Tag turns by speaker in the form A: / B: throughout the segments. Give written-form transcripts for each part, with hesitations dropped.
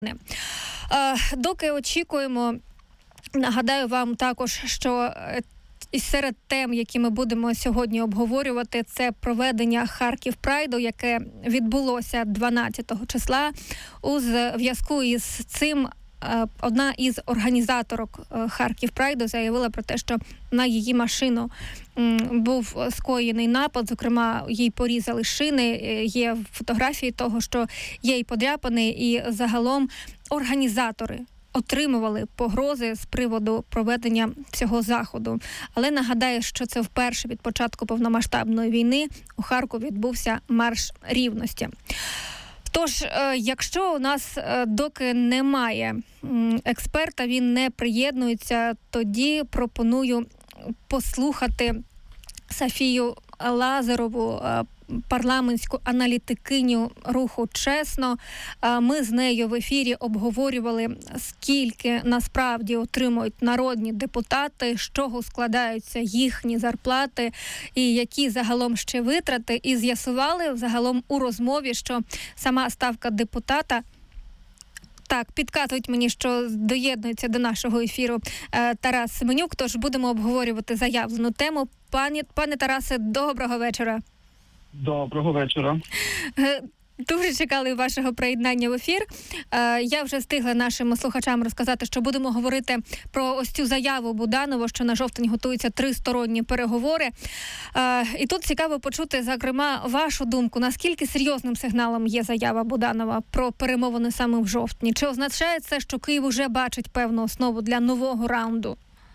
A: Доки очікуємо, нагадаю вам також, що і серед тем, які ми будемо сьогодні обговорювати, це проведення Харків Прайду, яке відбулося 12 числа. У зв'язку із цим одна із організаторок Харків Прайду заявила про те, що на її машину був скоєний напад, зокрема, їй порізали шини, є фотографії того, що є і подряпини, і загалом організатори отримували погрози з приводу проведення цього заходу. Але нагадаю, що це вперше від початку повномасштабної війни у Харкові відбувся марш рівності. Тож, якщо у нас доки немає експерта, він не приєднується, тоді пропоную послухати Софію Лазарову, парламентську аналітикиню руху «Чесно». Ми з нею в ефірі обговорювали, скільки насправді отримують народні депутати, з чого складаються їхні зарплати і які загалом ще витрати. І з'ясували загалом у розмові, що сама ставка депутата... Так, підказують мені, що доєднується до нашого ефіру Тарас Семенюк, тож будемо обговорювати заявлену тему. Пане Тарасе, доброго вечора.
B: Доброго вечора.
A: Дуже чекали вашого приєднання в ефір. Я вже встигла нашим слухачам розказати, що будемо говорити про ось цю заяву Буданова, що на жовтень готуються тристоронні переговори. І тут цікаво почути, зокрема, вашу думку, наскільки серйозним сигналом є заява Буданова про перемовини саме в жовтні? Чи означає це, що Київ уже бачить певну основу для нового раунду?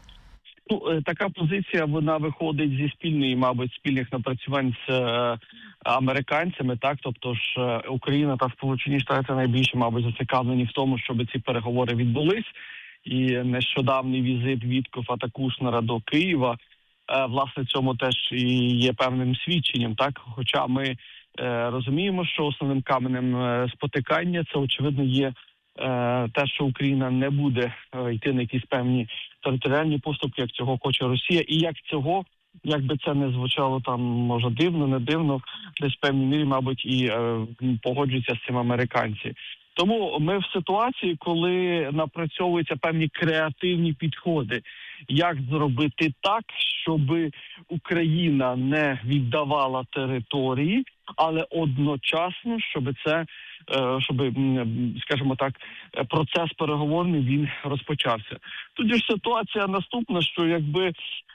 B: Така позиція, вона виходить зі спільних напрацювань з американцями, так, тобто ж Україна та Сполучені Штати найбільше, зацікавлені в тому, щоб ці переговори відбулись. І нещодавній візит Віткофа та Кушнера до Києва, власне, цьому теж і є певним свідченням, так, хоча ми розуміємо, що основним каменем спотикання це, очевидно, є те, що Україна не буде йти на якісь певні територіальні поступки, як цього хоче Росія, і як би це не звучало там, може, дивно, не дивно, десь в певній мірі, і погоджуються з цим американці. Тому ми в ситуації, коли напрацьовуються певні креативні підходи, як зробити так, щоб Україна не віддавала території, але одночасно, щоб, скажімо так, процес переговорний він розпочався. Тоді ж ситуація наступна, що якби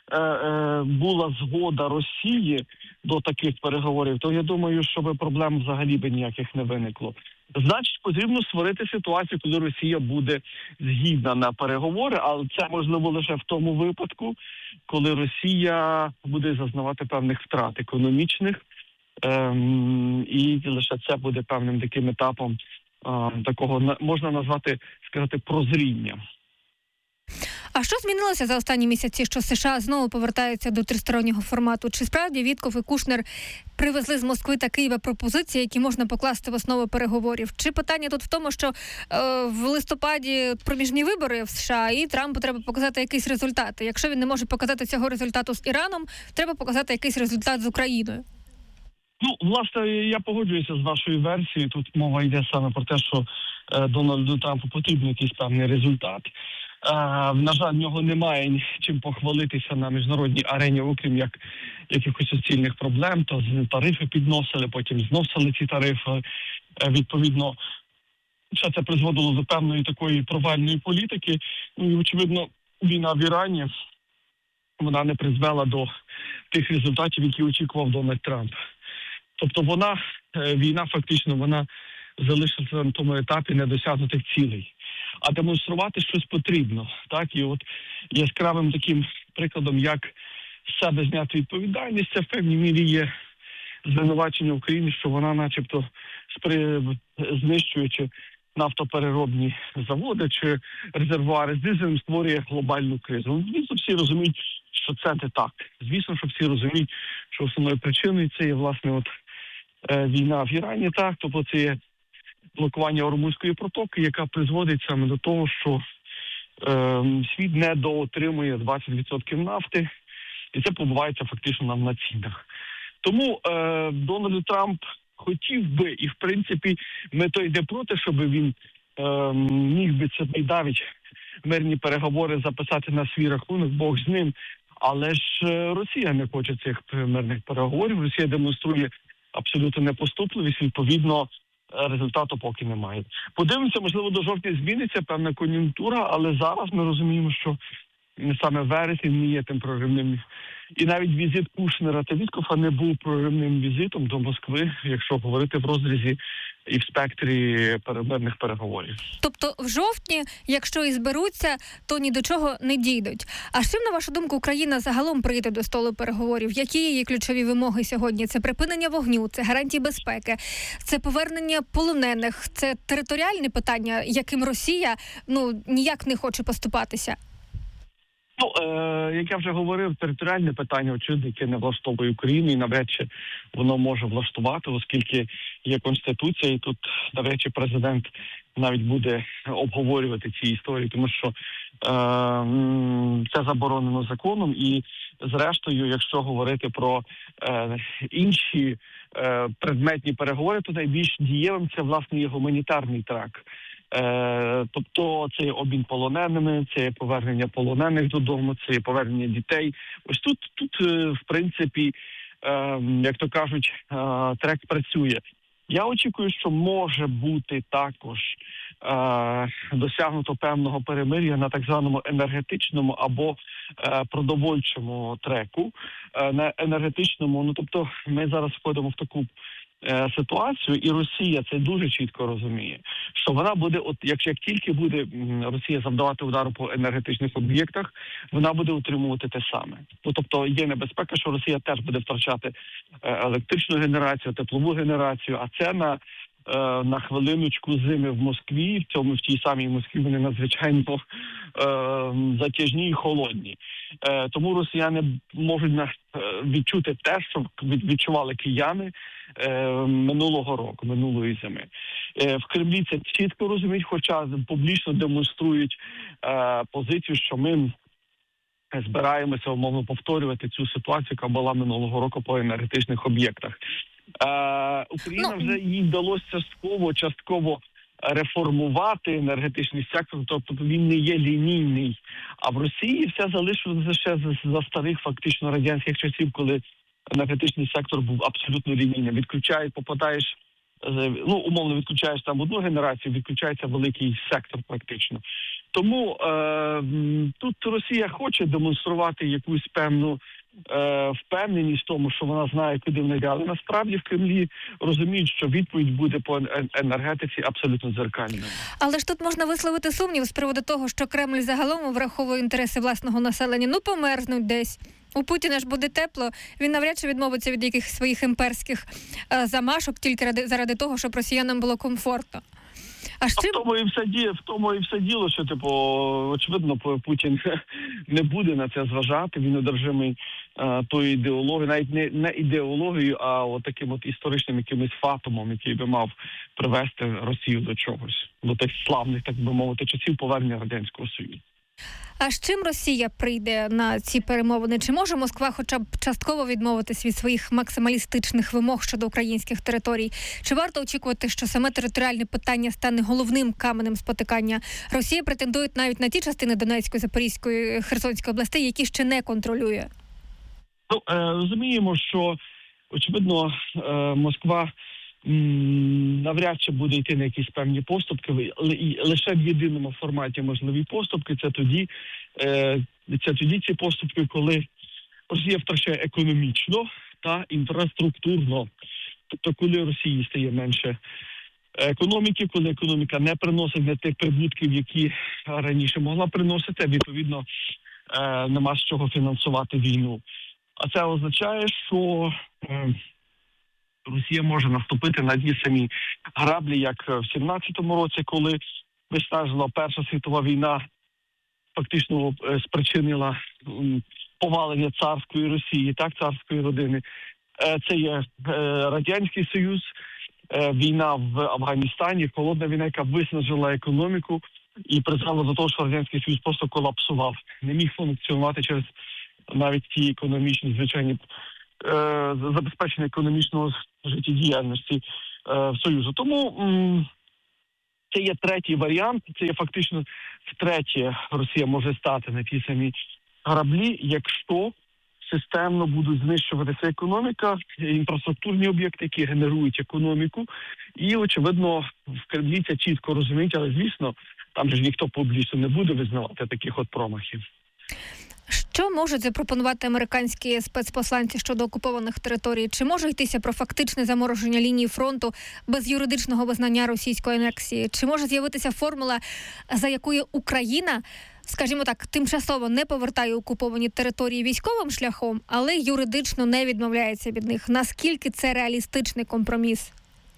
B: була згода Росії до таких переговорів, то я думаю, щоб проблем взагалі би ніяких не виникло. Значить, потрібно створити ситуацію, коли Росія буде згідна на переговори, але це можливо лише в тому випадку, коли Росія буде зазнавати певних втрат економічних, і лише це буде певним таким етапом такого, можна назвати, сказати, прозріння.
A: А що змінилося за останні місяці, що США знову повертаються до тристороннього формату? Чи справді Вітков і Кушнер привезли з Москви та Києва пропозиції, які можна покласти в основу переговорів? Чи питання тут в тому, що в листопаді проміжні вибори в США, і Трампу треба показати якийсь результат? Якщо він не може показати цього результату з Іраном, треба показати якийсь результат з Україною.
B: Власне, я погоджуюся з вашою версією. Тут мова йде саме про те, що Дональду Трампу потрібен якийсь певний результат. На жаль, в нього немає чим похвалитися на міжнародній арені, окрім як якихось суцільних проблем. То тарифи підносили, потім зносили ці тарифи. Відповідно, все це призводило до певної такої провальної політики. І, очевидно, війна в Ірані, вона не призвела до тих результатів, які очікував Дональд Трамп. Тобто війна фактично, вона залишилася на тому етапі недосягнутих цілей. А демонструвати щось потрібно. Так? І от яскравим таким прикладом, як з себе зняти відповідальність, це в певній мірі є звинувачення України, що вона начебто знищуючи нафтопереробні заводи чи резервуари з дизелем, створює глобальну кризу. Звісно, всі розуміють, що це не так. Звісно, що всі розуміють, що основною причиною це є, власне, війна в Ірані, так, тобто це є блокування Ормузької протоки, яка призводить саме до того, що світ недоотримує 20% нафти, і це побувається фактично нам на цінах. Тому Дональд Трамп хотів би, і в принципі мета йде проти, щоб він міг би це навіть мирні переговори записати на свій рахунок, Бог з ним. Але ж Росія не хоче цих мирних переговорів. Росія демонструє абсолютно непоступливість, відповідно, результату поки немає. Подивимося, можливо, до жовтня зміниться певна кон'юнктура, але зараз ми розуміємо, що саме вересень не є тим проривним. І навіть візит Кушнера та Віткофа не був проривним візитом до Москви, якщо говорити в розрізі і в спектрі мирних переговорів.
A: Тобто в жовтні, якщо і зберуться, то ні до чого не дійдуть. А з чим, на вашу думку, Україна загалом прийде до столу переговорів? Які її ключові вимоги сьогодні? Це припинення вогню, це гарантії безпеки, це повернення полонених, це територіальне питання, яким Росія ніяк не хоче поступатися?
B: Як я вже говорив, територіальне питання, очевидно, яке не влаштовує Україну, і навряд чи воно може влаштувати, оскільки є Конституція, і тут навряд чи президент навіть буде обговорювати ці історії, тому що це заборонено законом. І зрештою, якщо говорити про інші предметні переговори, то найбільш дієвим це, власне, є гуманітарний трак. Тобто це є обмін полоненими, це є повернення полонених додому, це є повернення дітей. Ось тут в принципі, як то кажуть, трек працює. Я очікую, що може бути також досягнуто певного перемир'я на так званому енергетичному або продовольчому треку. На енергетичному, тобто ми зараз входимо в таку ситуацію, і Росія це дуже чітко розуміє, що вона буде, як тільки буде Росія завдавати удару по енергетичних об'єктах, вона буде утримувати те саме. Тобто є небезпека, що Росія теж буде втрачати електричну генерацію, теплову генерацію, а це на хвилиночку зими в Москві, в тій самій Москві вони надзвичайно затяжні і холодні. Тому росіяни можуть відчути те, що відчували кияни минулого року, минулої зими. В Кремлі це чітко розуміють, хоча публічно демонструють позицію, що ми збираємося умовно повторювати цю ситуацію, яка була минулого року по енергетичних об'єктах. Україна вже їй вдалося частково реформувати енергетичний сектор, тобто він не є лінійний. А в Росії все залишилося ще за старих фактично радянських часів, коли енергетичний сектор був абсолютно лінійним. Умовно відключаєш там одну генерацію, відключається великий сектор практично. Тому тут Росія хоче демонструвати якусь певну впевненість в тому, що вона знає, куди вона йде. Але насправді в Кремлі розуміють, що відповідь буде по енергетиці абсолютно дзеркальною.
A: Але ж тут можна висловити сумнів з приводу того, що Кремль загалом враховує інтереси власного населення. Померзнуть десь. У Путіна ж буде тепло, він навряд чи відмовиться від якихось своїх імперських замашок тільки заради того, щоб росіянам було комфортно.
B: В тому і все діло, що, очевидно, Путін не буде на це зважати, він одержимий тою ідеологією, навіть не ідеологією, а таким історичним якимось фатумом, який би мав привести Росію до чогось, до тих славних, так би мовити, часів повернення Радянського Союзу.
A: А з чим Росія прийде на ці перемовини? Чи може Москва хоча б частково відмовитись від своїх максималістичних вимог щодо українських територій? Чи варто очікувати, що саме територіальне питання стане головним каменем спотикання? Росія претендує навіть на ті частини Донецької, Запорізької, Херсонської областей, які ще не контролює.
B: Розуміємо, що, очевидно, Москва навряд чи буде йти на якісь певні поступки, лише в єдиному форматі можливі поступки. Це тоді ці поступки, коли Росія втрачає економічно та інфраструктурно. Тобто, коли Росії стає менше економіки, коли економіка не приносить тих прибутків, які раніше могла приносити, відповідно, нема з чого фінансувати війну. А це означає, що Росія може наступити на ті самі граблі, як в 17-му році, коли виснажила Перша світова війна, фактично спричинила повалення царської Росії, царської родини. Це є Радянський Союз, війна в Афганістані, холодна війна, яка виснажила економіку і призвела до того, що Радянський Союз просто колапсував. Не міг функціонувати через навіть ті економічні, звичайні, забезпечення економічного життєдіяльності Союзу. Тому Це є третій варіант, це є фактично втретє Росія може стати на тій самій граблі, якщо системно будуть знищуватися економіка, інфраструктурні об'єкти, які генерують економіку. І, очевидно, в Кремлі це чітко розуміють, але, звісно, там же ніхто публічно не буде визнавати таких от промахів.
A: Що можуть запропонувати американські спецпосланці щодо окупованих територій? Чи може йтися про фактичне замороження лінії фронту без юридичного визнання російської анексії? Чи може з'явитися формула, за якою Україна, скажімо так, тимчасово не повертає окуповані території військовим шляхом, але юридично не відмовляється від них? Наскільки це реалістичний компроміс?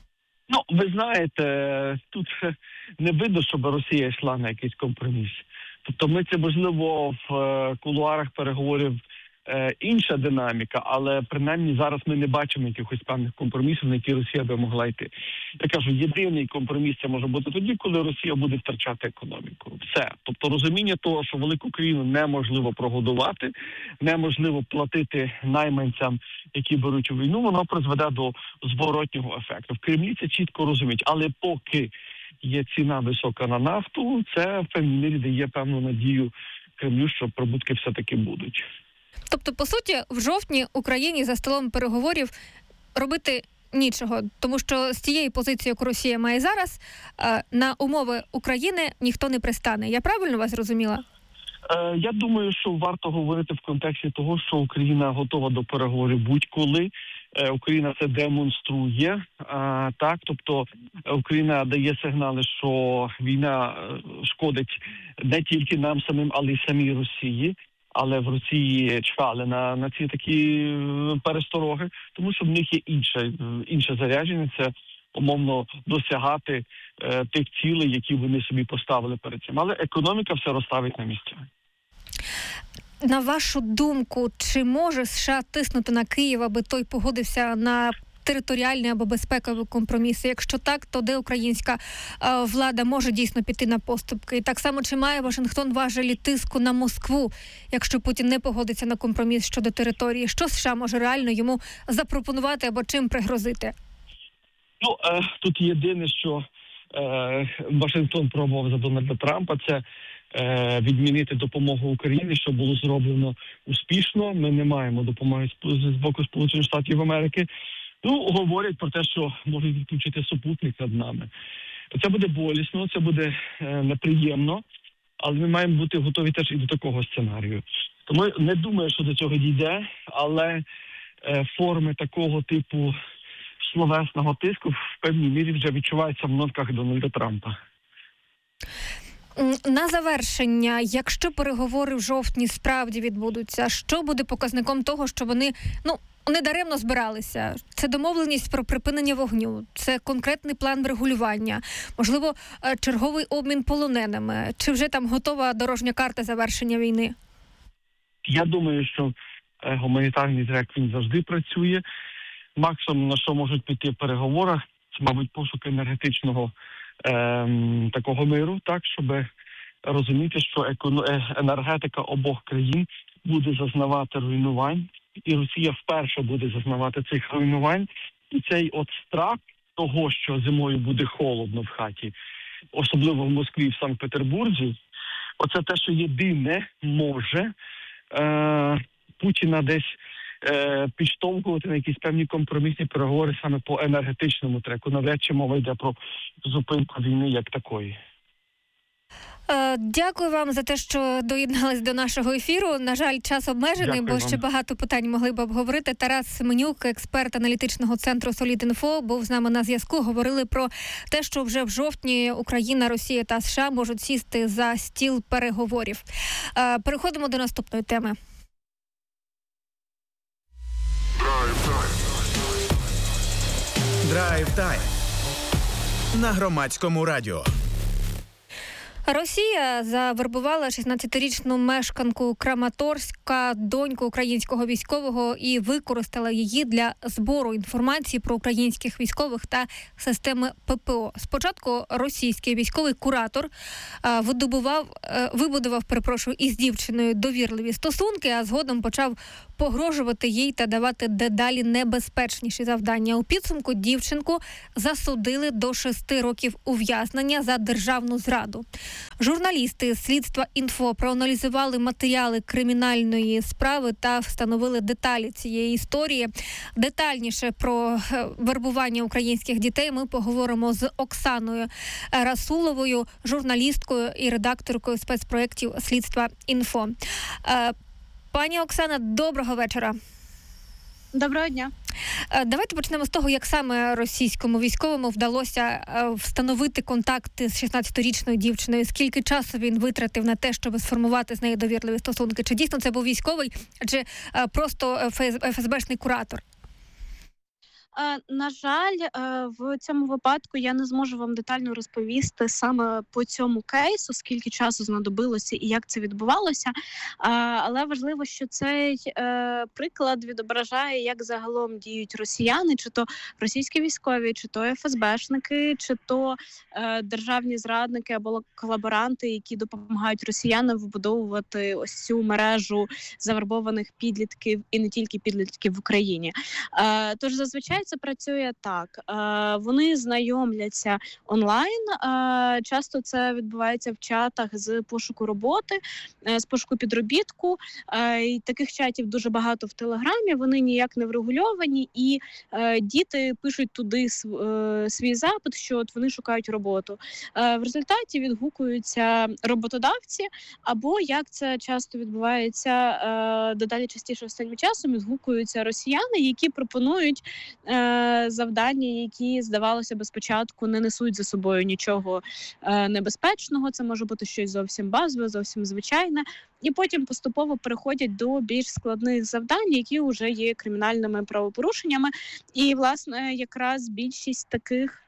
B: Ви знаєте, тут не видно, щоб Росія йшла на якийсь компроміс. Тобто ми це, можливо, в кулуарах переговорів інша динаміка, але принаймні зараз ми не бачимо якихось певних компромісів, на які Росія би могла йти. Я кажу, єдиний компроміс це може бути тоді, коли Росія буде втрачати економіку. Все. Тобто розуміння того, що велику країну неможливо прогодувати, неможливо платити найманцям, які беруть у війну, воно призведе до зворотнього ефекту. В Кремлі це чітко розуміють, але поки є ціна висока на нафту, це в певній мірі дає певну надію Кремлю, що прибутки все-таки будуть.
A: Тобто, по суті, в жовтні Україні за столом переговорів робити нічого, тому що з тієї позиції, яку Росія має зараз, на умови України ніхто не пристане. Я правильно вас зрозуміла?
B: Я думаю, що варто говорити в контексті того, що Україна готова до переговорів будь-коли. Україна це демонструє, так, тобто Україна дає сигнали, що війна шкодить не тільки нам самим, але й самій Росії. Але в Росії чекали на ці такі перестороги, тому що в них є інше зарядження, це умовно досягати тих цілей, які вони собі поставили перед цим. Але економіка все розставить на місця.
A: На вашу думку, чи може США тиснути на Київ, аби той погодився на територіальний або безпековий компроміс? Якщо так, то де українська влада може дійсно піти на поступки? І так само, чи має Вашингтон важелі тиску на Москву, якщо Путін не погодиться на компроміс щодо території? Що США може реально йому запропонувати або чим пригрозити?
B: Тут єдине, що Вашингтон пробував за Дональда Трампа, це відмінити допомогу Україні, що було зроблено успішно. Ми не маємо допомоги з боку Сполучених Штатів Америки. Говорять про те, що можуть відключити супутник над нами. Це буде болісно, це буде неприємно, але ми маємо бути готові теж і до такого сценарію. Тому не думаю, що до цього дійде, але форми такого типу словесного тиску в певній мірі вже відчуваються в нотках Дональда Трампа.
A: На завершення, якщо переговори в жовтні справді відбудуться, що буде показником того, що вони, не даремно збиралися? Це домовленість про припинення вогню, це конкретний план врегулювання, можливо, черговий обмін полоненими, чи вже там готова дорожня карта завершення війни?
B: Я думаю, що гуманітарний трек, він завжди працює. Максимум, на що можуть піти в переговорах, це, мабуть, пошук енергетичного такого миру, так, щоб розуміти, що енергетика обох країн буде зазнавати руйнувань, і Росія вперше буде зазнавати цих руйнувань. І цей страх того, що зимою буде холодно в хаті, особливо в Москві і в Санкт-Петербурзі, оце те, що єдине може Путіна десь підштовхувати на якісь певні компромісні переговори саме по енергетичному треку. Навряд чи мова йде про зупинку війни як такої.
A: Дякую вам за те, що доєднались до нашого ефіру. На жаль, час обмежений, бо ще багато питань могли б обговорити. Тарас Семенюк, експерт аналітичного центру «Солідінфо», був з нами на зв'язку. Говорили про те, що вже в жовтні Україна, Росія та США можуть сісти за стіл переговорів. Переходимо до наступної теми.
C: Драйв-тайм на Громадському радіо.
A: Росія завербувала 16-річну мешканку Краматорська, доньку українського військового, і використала її для збору інформації про українських військових та системи ППО. Спочатку російський військовий куратор вибудував із дівчиною довірливі стосунки, а згодом почав погрожувати їй та давати дедалі небезпечніші завдання. У підсумку дівчинку засудили до 6 років ув'язнення за державну зраду. Журналісти слідства «Інфо» проаналізували матеріали кримінальної справи та встановили деталі цієї історії. Детальніше про вербування українських дітей ми поговоримо з Оксаною Расуловою, журналісткою і редакторкою спецпроєктів слідства «Інфо». Пані Оксана, доброго вечора.
C: Доброго дня.
A: Давайте почнемо з того, як саме російському військовому вдалося встановити контакти з 16-річною дівчиною. Скільки часу він витратив на те, щоб сформувати з нею довірливі стосунки? Чи дійсно це був військовий, чи просто ФСБшний куратор?
C: На жаль, в цьому випадку я не зможу вам детально розповісти саме по цьому кейсу, скільки часу знадобилося і як це відбувалося. Але важливо, що цей приклад відображає, як загалом діють росіяни, чи то російські військові, чи то ФСБшники, чи то державні зрадники або колаборанти, які допомагають росіянам вибудовувати ось цю мережу завербованих підлітків і не тільки підлітків в Україні. Тож зазвичай це працює так. Вони знайомляться онлайн. Часто це відбувається в чатах з пошуку роботи, з пошуку підробітку. І таких чатів дуже багато в Телеграмі. Вони ніяк не врегульовані. І діти пишуть туди свій запит, що от вони шукають роботу. В результаті відгукуються роботодавці, або, як це часто відбувається дедалі частіше останнім часом, відгукуються росіяни, які пропонують завдання, які, здавалося б, спочатку не несуть за собою нічого небезпечного. Це може бути щось зовсім базове, зовсім звичайне. І потім поступово переходять до більш складних завдань, які вже є кримінальними правопорушеннями. І, власне, якраз більшість таких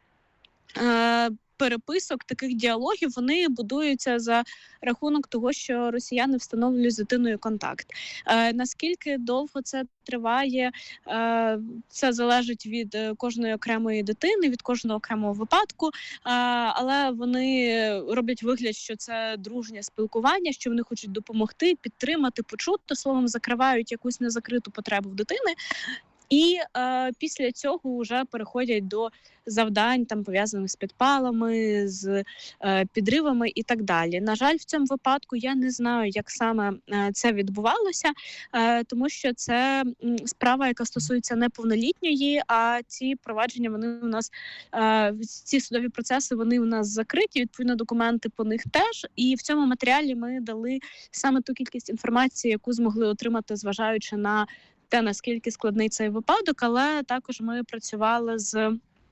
C: переписок, таких діалогів, вони будуються за рахунок того, що росіяни встановлюють з дитиною контакт. Наскільки довго це триває, це залежить від кожної окремої дитини, від кожного окремого випадку, але вони роблять вигляд, що це дружнє спілкування, що вони хочуть допомогти, підтримати, почути, словом, закривають якусь незакриту потребу в дитини. І після цього вже переходять до завдань, там, пов'язаних з підпалами, з підривами і так далі. На жаль, в цьому випадку я не знаю, як саме це відбувалося, тому що це справа, яка стосується неповнолітньої, а ці провадження, вони у нас, ці судові процеси, вони у нас закриті, відповідно, документи по них теж. І в цьому матеріалі ми дали саме ту кількість інформації, яку змогли отримати, зважаючи на те, наскільки складний цей випадок, але також ми працювали з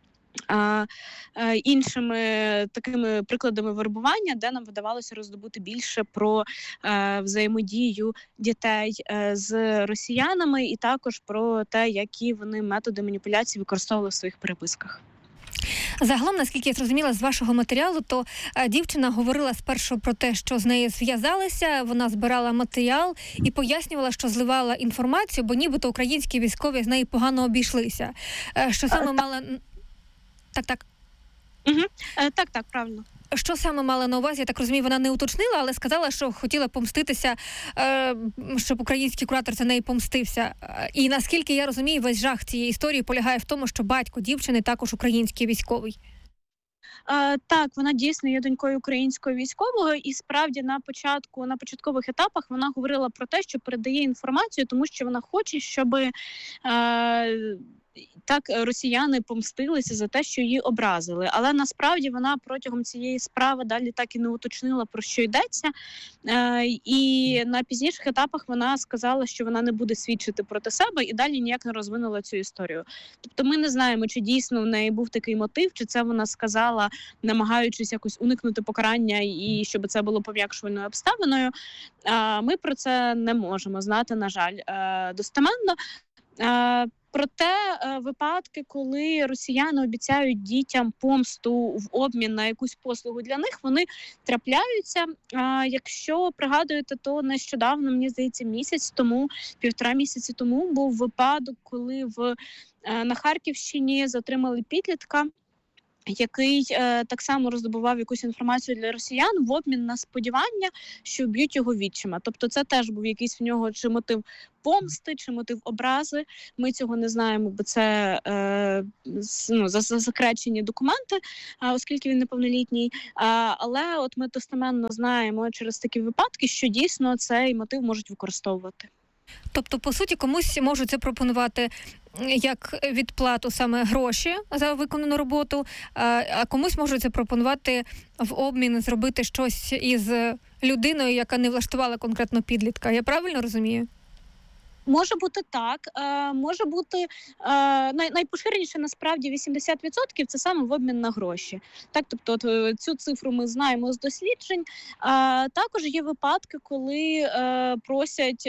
C: іншими такими прикладами вербування, де нам вдавалося роздобути більше про взаємодію дітей з росіянами і також про те, які вони методи маніпуляції використовували в своїх переписках.
A: Загалом, наскільки я зрозуміла з вашого матеріалу, то дівчина говорила спершу про те, що з нею зв'язалися, вона збирала матеріал і пояснювала, що зливала інформацію, бо нібито українські військові з нею погано обійшлися. Що саме мала... Так.
C: Так, правильно.
A: Що саме мала на увазі? Я так розумію, вона не уточнила, але сказала, що хотіла помститися, щоб український куратор за неї помстився. І наскільки я розумію, весь жах цієї історії полягає в тому, що батько дівчини також український військовий.
C: Так, вона дійсно є донькою українського військового, і справді на початкових етапах вона говорила про те, що передає інформацію, тому що вона хоче, щоб так росіяни помстилися за те, що її образили. Але насправді вона протягом цієї справи далі так і не уточнила, про що йдеться. І на пізніших етапах вона сказала, що вона не буде свідчити проти себе, і далі ніяк не розвинула цю історію. Тобто ми не знаємо, чи дійсно в неї був такий мотив, чи це вона сказала, намагаючись якось уникнути покарання, і щоб це було пом'якшувальною обставиною. Ми про це не можемо знати, на жаль, достеменно. Проте випадки, коли росіяни обіцяють дітям помсту в обмін на якусь послугу для них, вони трапляються. Якщо пригадуєте, то нещодавно, мені здається, півтора місяці тому був випадок, коли на Харківщині затримали підлітка, який так само роздобував якусь інформацію для росіян в обмін на сподівання, що б'ють його відчима. Тобто це теж був якийсь в нього чи мотив помсти, чи мотив образи. Ми цього не знаємо, бо це засекречені документи, оскільки він неповнолітній. Але от ми достеменно знаємо через такі випадки, що дійсно цей мотив можуть використовувати.
A: Тобто, по суті, комусь можуть запропонувати як відплату саме гроші за виконану роботу, а комусь можуть запропонувати в обмін зробити щось із людиною, яка не влаштувала конкретно підлітка. Я правильно розумію?
C: Може бути так, може бути найпоширеніше насправді 80% це саме в обмін на гроші. Так, тобто цю цифру ми знаємо з досліджень. Також є випадки, коли просять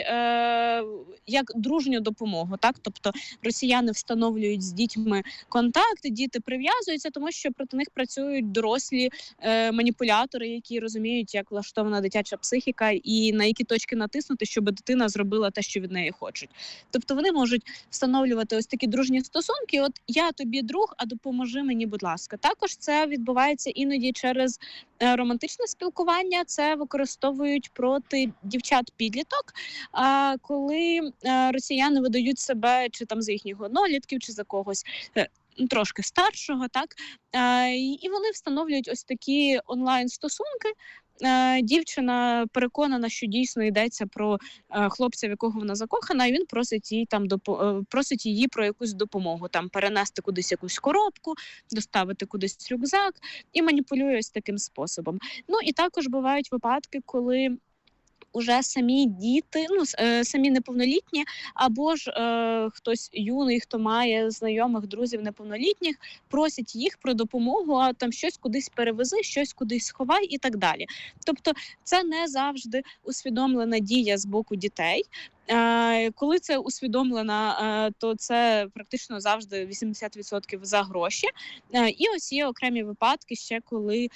C: як дружню допомогу. Так, тобто росіяни встановлюють з дітьми контакт, діти прив'язуються, тому що проти них працюють дорослі маніпулятори, які розуміють, як влаштована дитяча психіка і на які точки натиснути, щоб дитина зробила те, що від неї хочуть. Тобто вони можуть встановлювати ось такі дружні стосунки. От я тобі друг, а допоможи мені, будь ласка. Також це відбувається іноді через романтичне спілкування. Це використовують проти дівчат-підліток, коли росіяни видають себе чи там за їхніх однолітків, чи за когось трошки старшого, так? І вони встановлюють ось такі онлайн-стосунки. Дівчина переконана, що дійсно йдеться про хлопця, в якого вона закохана, і він просить її про якусь допомогу, там перенести кудись якусь коробку, доставити кудись рюкзак і маніпулює ось таким способом. Ну і також бувають випадки, коли уже самі діти, самі неповнолітні, або ж хтось юний, хто має знайомих, друзів неповнолітніх, просять їх про допомогу, а там щось кудись перевези, щось кудись сховай і так далі. Тобто це не завжди усвідомлена дія з боку дітей. Коли це усвідомлено, то це практично завжди 80% за гроші. І ось є окремі випадки ще, коли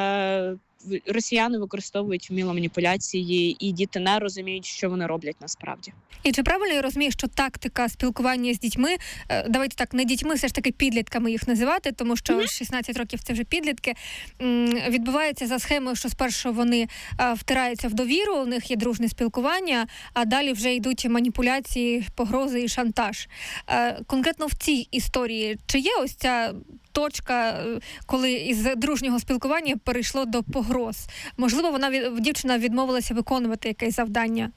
C: росіяни використовують вміло маніпуляції, і діти не розуміють, що вони роблять насправді.
A: І чи правильно я розумію, що тактика спілкування з дітьми, давайте так, не дітьми, все ж таки підлітками їх називати, тому що 16 років це вже підлітки, відбувається за схемою, що спершу вони втираються в довіру, у них є дружне спілкування, а далі вже йдуть маніпуляції, погрози і шантаж. Конкретно в цій історії, чи є ось ця точка, коли із дружнього спілкування перейшло до погроз? Можливо, дівчина відмовилася виконувати якесь завдання?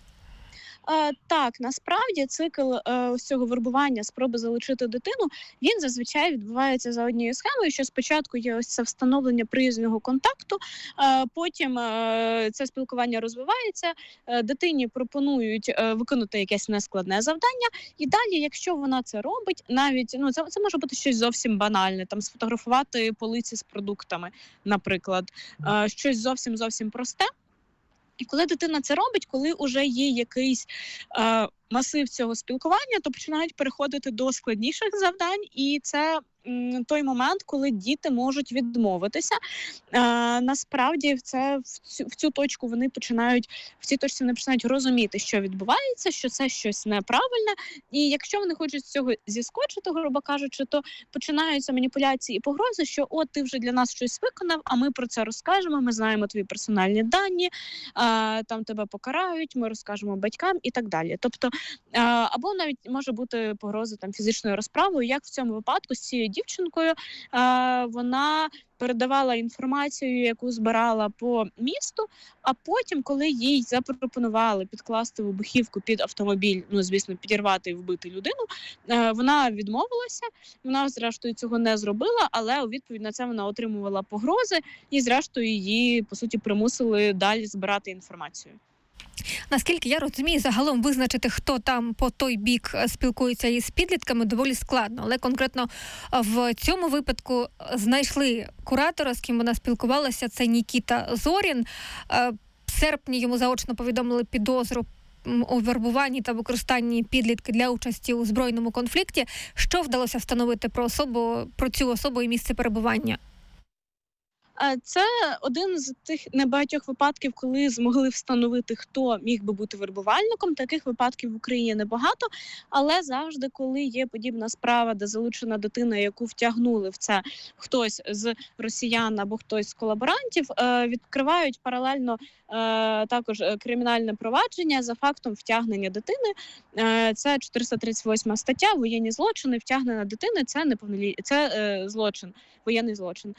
C: Так, насправді цикл ось цього вербування, спроби залучити дитину, він зазвичай відбувається за однією схемою, що спочатку є ось це встановлення приязного контакту, потім це спілкування розвивається, дитині пропонують виконати якесь нескладне завдання, і далі, якщо вона це робить, навіть, це може бути щось зовсім банальне, там сфотографувати полиці з продуктами, наприклад, щось зовсім просте. І коли дитина це робить, коли вже є якийсь масив цього спілкування, то починають переходити до складніших завдань, і це той момент, коли діти можуть відмовитися. Насправді в цю точку в цій точці вони починають розуміти, що відбувається, що це щось неправильне, і якщо вони хочуть з цього зіскочити, грубо кажучи, то починаються маніпуляції і погрози, що от ти вже для нас щось виконав, а ми про це розкажемо, ми знаємо твої персональні дані, там тебе покарають, ми розкажемо батькам і так далі. Тобто, або навіть може бути погроза там фізичною розправою, як в цьому випадку з цією дівчинкою, вона передавала інформацію, яку збирала по місту, а потім, коли їй запропонували підкласти вибухівку під автомобіль, звісно, підірвати і вбити людину, вона відмовилася, вона, зрештою, цього не зробила, але у відповідь на це вона отримувала погрози і, зрештою, її, по суті, примусили далі збирати інформацію.
A: Наскільки я розумію, загалом визначити, хто там по той бік спілкується із підлітками, доволі складно. Але конкретно в цьому випадку знайшли куратора, з ким вона спілкувалася, це Нікіта Зорін. В серпні йому заочно повідомили підозру у вербуванні та використанні підлітки для участі у збройному конфлікті. Що вдалося встановити про цю особу і місце перебування?
C: Це один з тих небагатьох випадків, коли змогли встановити, хто міг би бути вербувальником. Таких випадків в Україні небагато, але завжди, коли є подібна справа, де залучена дитина, яку втягнули в це хтось з росіян або хтось з колаборантів, відкривають паралельно також кримінальне провадження за фактом втягнення дитини. Це 438 стаття, воєнні злочини, втягнення дитини – це злочин, воєнний злочин.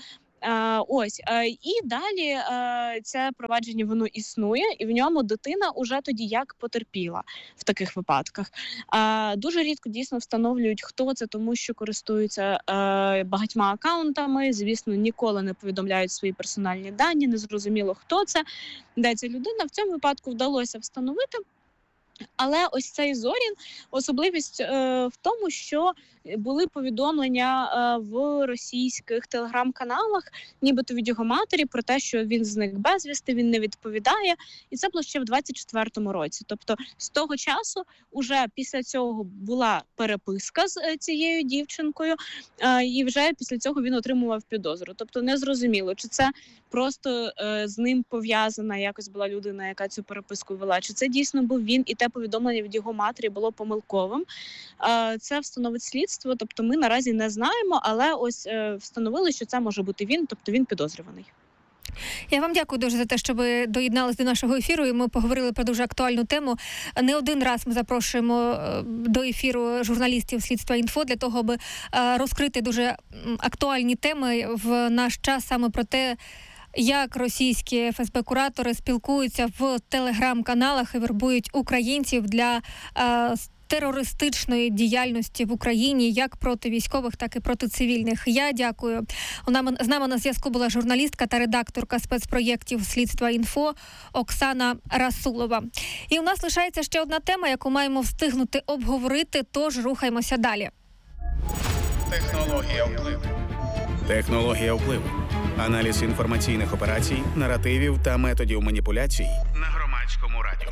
C: І далі це провадження, воно існує, і в ньому дитина уже тоді як потерпіла в таких випадках. Дуже рідко дійсно встановлюють, хто це, тому що користуються багатьма акаунтами, звісно, ніколи не повідомляють свої персональні дані, незрозуміло, хто це, де ця людина. В цьому випадку вдалося встановити. Але ось цей Зорін, особливість в тому, що були повідомлення в російських телеграм-каналах, нібито від його матері, про те, що він зник безвісти, він не відповідає. І це було ще в 24-му році. Тобто з того часу, уже після цього була переписка з цією дівчинкою, і вже після цього він отримував підозру. Тобто незрозуміло, чи це просто з ним пов'язана якось була людина, яка цю переписку вела, чи це дійсно був він, і те повідомлення від його матері було помилковим. Це встановить слідство, тобто ми наразі не знаємо, але ось встановили, що це може бути він, тобто він підозрюваний.
A: Я вам дякую дуже за те, що ви доєдналися до нашого ефіру, і ми поговорили про дуже актуальну тему. Не один раз ми запрошуємо до ефіру журналістів Слідства Інфо для того, аби розкрити дуже актуальні теми в наш час саме про те, як російські ФСБ-куратори спілкуються в телеграм-каналах і вербують українців для терористичної діяльності в Україні, як проти військових, так і проти цивільних. Я дякую. З нами на зв'язку була журналістка та редакторка спецпроєктів Слідства Інфо Оксана Расулова. І у нас лишається ще одна тема, яку маємо встигнути обговорити, тож рухаємося далі.
D: Технологія впливу. Технологія впливу. Аналіз інформаційних операцій, наративів та методів маніпуляцій на Громадському радіо.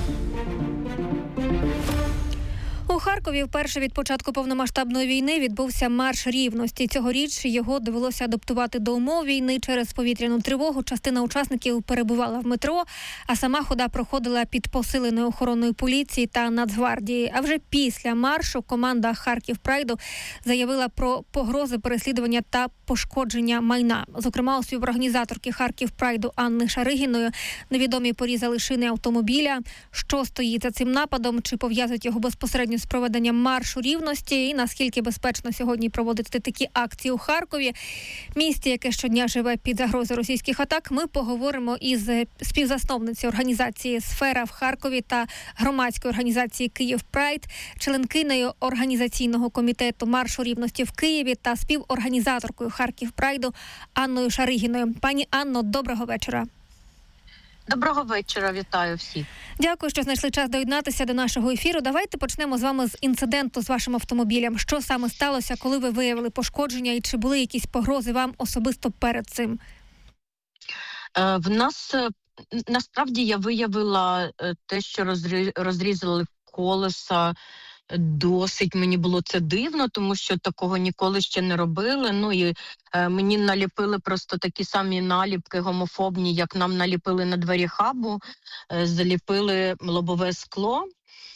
A: У Харкові вперше від початку повномасштабної війни відбувся марш рівності. Цьогоріч його довелося адаптувати до умов війни через повітряну тривогу. Частина учасників перебувала в метро, а сама хода проходила під посиленою охороною поліції та Нацгвардії. А вже після маршу команда Харків Прайду заявила про погрози переслідування та пошкодження майна. Зокрема, у співорганізаторки Харків Прайду Анни Шаригіної невідомі порізали шини автомобіля. Що стоїть за цим нападом? Чи пов'язують його безпосередньо з проведенням маршу рівності і наскільки безпечно сьогодні проводити такі акції у Харкові, місті, яке щодня живе під загрозою російських атак, ми поговоримо із співзасновницею організації «Сфера» в Харкові та громадської організації «Київ Прайд», членкинею організаційного комітету маршу рівності в Києві та співорганізаторкою Харків Прайду Анною Шаригіною. Пані Анно, доброго вечора.
E: Доброго вечора, вітаю всіх.
A: Дякую, що знайшли час доєднатися до нашого ефіру. Давайте почнемо з вами з інциденту з вашим автомобілем. Що саме сталося, коли ви виявили пошкодження і чи були якісь погрози вам особисто перед цим?
E: В нас, насправді, я виявила те, що розрізали колеса. Досить мені було це дивно, тому що такого ніколи ще не робили. Ну і мені наліпили просто такі самі наліпки гомофобні, як нам наліпили на двері хабу, заліпили лобове скло.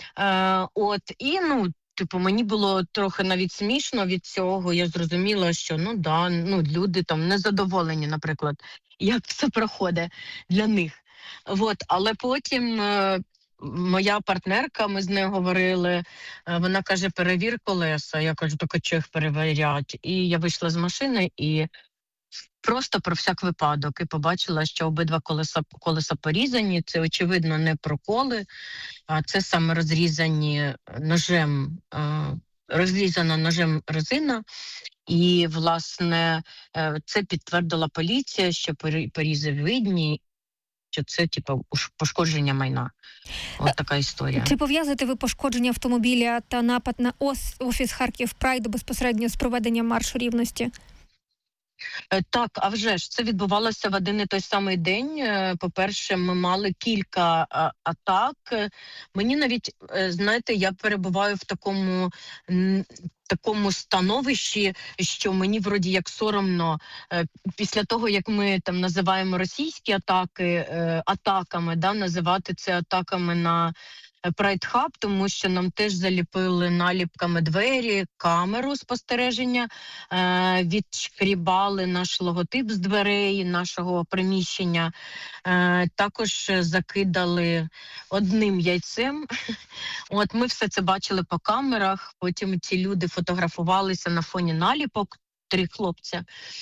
E: Мені було трохи навіть смішно від цього. Я зрозуміла, що люди там незадоволені, наприклад, як все проходить для них. Але потім моя партнерка, ми з нею говорили, вона каже, перевір колеса. Я кажу, так а чого їх перевірять? І я вийшла з машини і просто про всяк випадок. І побачила, що обидва колеса порізані. Це, очевидно, не проколи, а це саме розрізана ножем резина. І, власне, це підтвердила поліція, що порізи видні, що це, пошкодження майна. Ось така історія.
A: Чи пов'язуєте ви пошкодження автомобіля та напад на офіс Харків Прайду безпосередньо з проведенням маршу рівності?
E: Так, а вже ж це відбувалося в один і той самий день. По-перше, ми мали кілька атак. Мені навіть, знаєте, я перебуваю в такому становищі, що мені вроді як соромно після того, як ми там називаємо російські атаки атаками, називати це атаками на Pride Hub, тому що нам теж заліпили наліпками двері, камеру спостереження, відшкрібали наш логотип з дверей нашого приміщення, також закидали одним яйцем. От ми все це бачили по камерах, потім ці люди фотографувалися на фоні наліпок, 3 хлопця.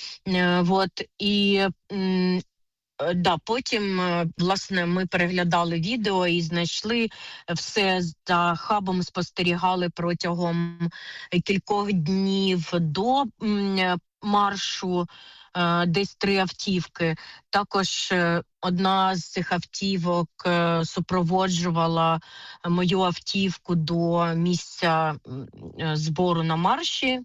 E: Потім, власне, ми переглядали відео і знайшли все за хабом, спостерігали протягом кількох днів до маршу, десь 3 автівки. Також одна з цих автівок супроводжувала мою автівку до місця збору на марші.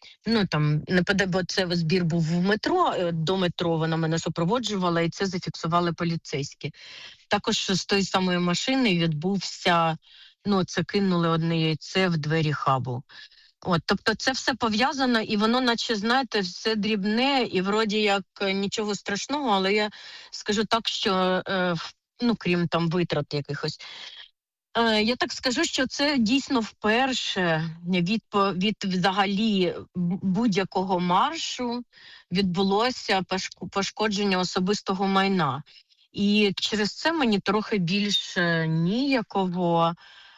E: Бо це збір був в метро, до метро вона мене супроводжувала, і це зафіксували поліцейські. Також з тої самої машини відбувся, це кинули одне яйце в двері хабу. Тобто це все пов'язано, і воно, наче, знаєте, все дрібне, і вроді як нічого страшного, але я скажу так, що, крім там витрат якихось, я так скажу, що це дійсно вперше від взагалі будь-якого маршу відбулося пошкодження особистого майна. І через це мені трохи більш ніяково,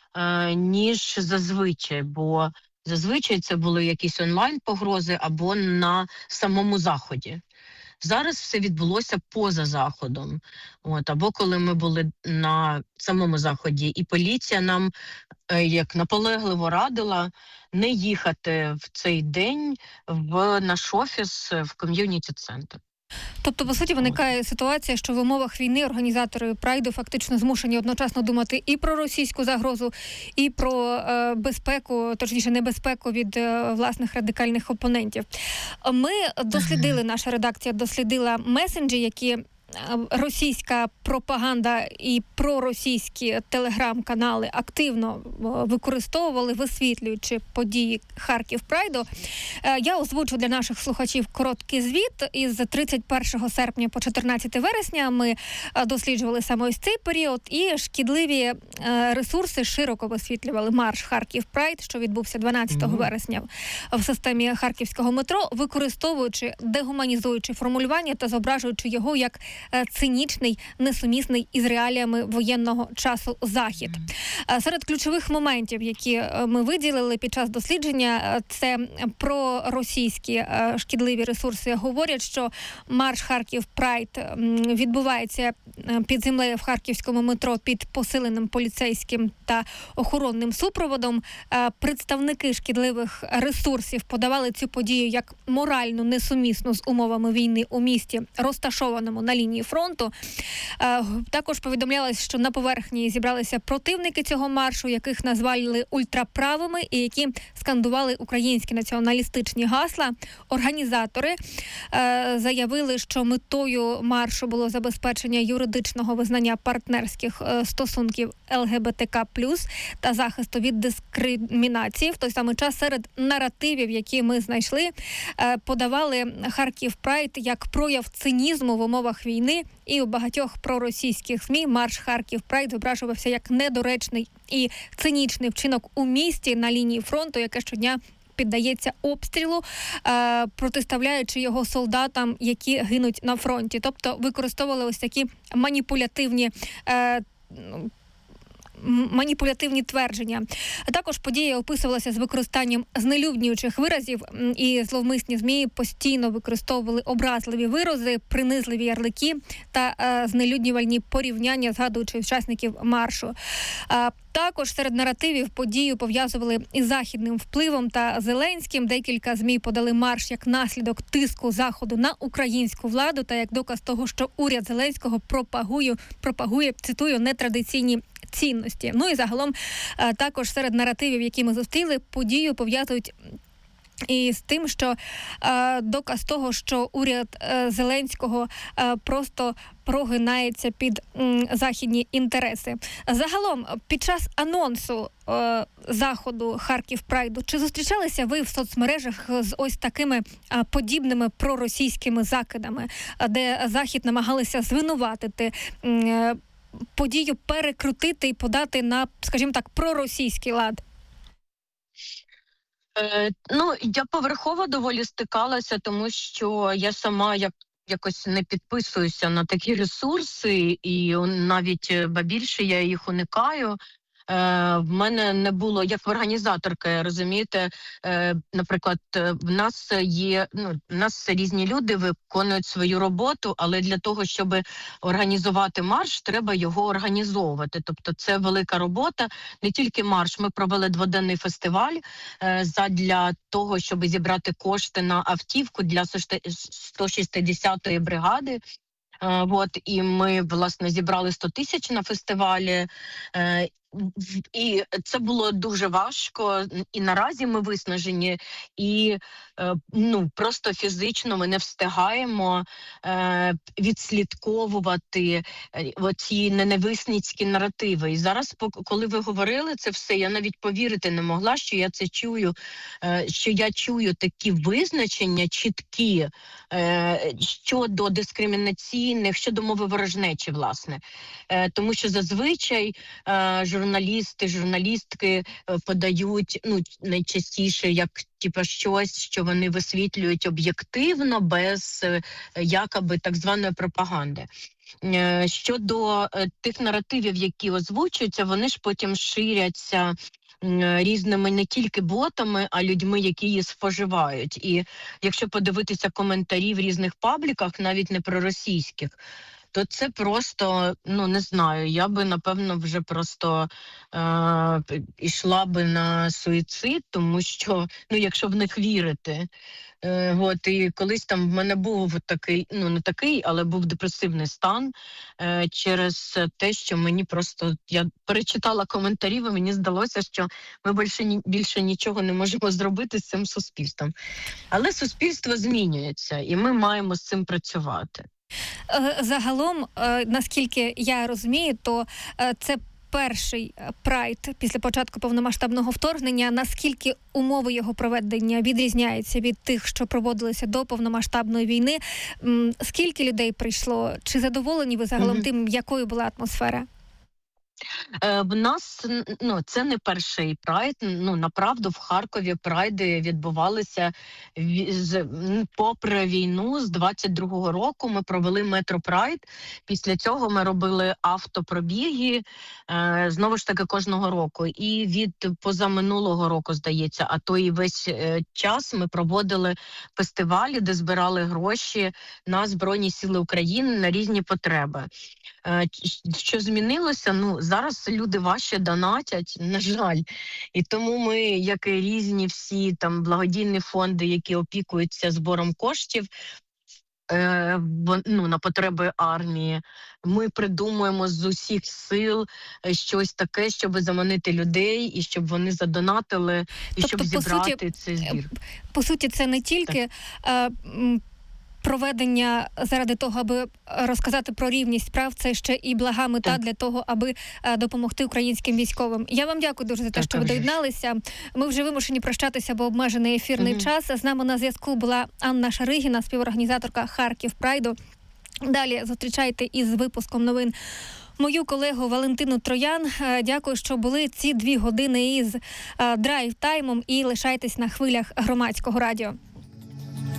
E: ніж зазвичай, бо зазвичай це були якісь онлайн-погрози або на самому заході. Зараз все відбулося поза заходом. Або коли ми були на самому заході, і поліція нам як наполегливо радила не їхати в цей день в наш офіс в ком'юніті-центр.
A: Тобто, по суті, виникає ситуація, що в умовах війни організатори Прайду фактично змушені одночасно думати і про російську загрозу, і про безпеку, точніше небезпеку від власних радикальних опонентів. Ми дослідили, наша редакція дослідила месенджі, які російська пропаганда і проросійські телеграм-канали активно використовували, висвітлюючи події Харків Прайду. Я озвучу для наших слухачів короткий звіт. Із 31 серпня по 14 вересня ми досліджували саме ось цей період, і шкідливі ресурси широко висвітлювали марш Харків Прайд, що відбувся 12 вересня в системі харківського метро, використовуючи дегуманізуючи формулювання та зображуючи його як цинічний, несумісний із реаліями воєнного часу захід. Серед ключових моментів, які ми виділили під час дослідження, це про російські шкідливі ресурси говорять, що марш Харків Прайд відбувається під землею в харківському метро під посиленим поліцейським та охоронним супроводом. Представники шкідливих ресурсів подавали цю подію як морально несумісну з умовами війни у місті, розташованому на лінії фронту. Також повідомлялось, що на поверхні зібралися противники цього маршу, яких назвали ультраправими і які скандували українські націоналістичні гасла. Організатори заявили, що метою маршу було забезпечення юридичного визнання партнерських стосунків ЛГБТК+, та захисту від дискримінації. В той самий час серед наративів, які ми знайшли, подавали Харків Прайд як прояв цинізму в умовах війни, і у багатьох проросійських ЗМІ марш Харків Прайд зображувався як недоречний і цинічний вчинок у місті на лінії фронту, яке щодня піддається обстрілу, протиставляючи його солдатам, які гинуть на фронті. Тобто використовували ось такі маніпулятивні твердження. А також подія описувалася з використанням знелюднюючих виразів, і зловмисні ЗМІ постійно використовували образливі вирази, принизливі ярлики та знелюднювальні порівняння, згадуючи учасників маршу. Також серед наративів подію пов'язували із західним впливом та Зеленським. Декілька ЗМІ подали марш як наслідок тиску Заходу на українську владу та як доказ того, що уряд Зеленського пропагує, цитую, нетрадиційні цінності. І загалом також серед наративів, які ми зустріли, подію пов'язують І з тим, що доказ того, що уряд Зеленського просто прогинається під західні інтереси. Загалом, під час анонсу заходу Харків Прайду, чи зустрічалися ви в соцмережах з ось такими подібними проросійськими закидами, де Захід намагалися звинуватити подію, перекрутити і подати на, скажімо так, проросійський лад?
E: Я поверхово доволі стикалася, тому що я сама якось не підписуюся на такі ресурси, і навіть більше я їх уникаю. В мене не було, як організаторка, розумієте, наприклад, в нас різні люди виконують свою роботу, але для того, щоб організувати марш, треба його організовувати. Тобто це велика робота, не тільки марш. Ми провели 2-денний фестиваль задля того, щоб зібрати кошти на автівку для 160-ї бригади. І ми, власне, зібрали 100 тисяч на фестивалі. І це було дуже важко, і наразі ми виснажені, і просто фізично ми не встигаємо відслідковувати оці ненависницькі наративи. І зараз, коли ви говорили це все, я навіть повірити не могла, що я це чую, що я чую такі визначення чіткі щодо дискримінаційних, щодо мови ворожнечі, власне. Тому що зазвичай журналісти, журналістки подають найчастіше як щось, що вони висвітлюють об'єктивно, без якоби так званої пропаганди. Щодо тих наративів, які озвучуються, вони ж потім ширяться різними не тільки ботами, а людьми, які її споживають. І якщо подивитися коментарі в різних пабліках, навіть не проросійських, то це просто, не знаю, я би, напевно, вже просто йшла би на суїцид, тому що, якщо в них вірити. І колись там в мене був такий, не такий, але був депресивний стан через те, що мені просто, я перечитала коментарі, і мені здалося, що ми більше нічого не можемо зробити з цим суспільством. Але суспільство змінюється, і ми маємо з цим працювати.
A: Загалом, наскільки я розумію, то це перший прайд після початку повномасштабного вторгнення. Наскільки умови його проведення відрізняються від тих, що проводилися до повномасштабної війни? Скільки людей прийшло? Чи задоволені ви загалом тим, якою була атмосфера?
E: В нас, це не перший прайд. Направду, в Харкові прайди відбувалися попри війну з 22-го року. Ми провели метропрайд. Після цього ми робили автопробіги, знову ж таки, кожного року. І від позаминулого року, здається, а то і весь час ми проводили фестивалі, де збирали гроші на Збройні Сили України на різні потреби. Що змінилося? Зараз люди важче донатять, на жаль. І тому ми, як і різні всі там благодійні фонди, які опікуються збором коштів на потреби армії, ми придумуємо з усіх сил щось таке, щоб заманити людей і щоб вони задонатили, і щоб зібрати цей збір.
A: По суті, це не тільки проведення заради того, аби розказати про рівність прав, це ще і блага мета для того, аби допомогти українським військовим. Я вам дякую дуже за те, що ви доєдналися. Ми вже вимушені прощатися, бо обмежений ефірний час. З нами на зв'язку була Анна Шаригіна, співорганізаторка Харків Прайду. Далі зустрічайте із випуском новин мою колегу Валентину Троян. Дякую, що були ці 2 години із драйв-таймом, і лишайтесь на хвилях Громадського радіо.